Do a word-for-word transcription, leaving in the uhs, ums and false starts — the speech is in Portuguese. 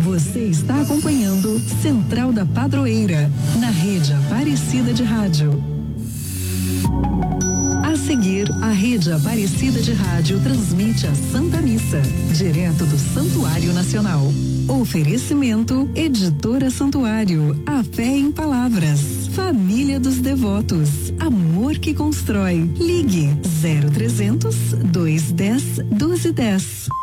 Você está acompanhando Central da Padroeira, na rede Aparecida de Rádio. A seguir, a rede Aparecida de Rádio transmite a Santa Missa, direto do Santuário Nacional. Oferecimento, Editora Santuário, a fé em palavras. Família dos Devotos, amor que constrói. Ligue zero trezentos, dois dez, doze dez.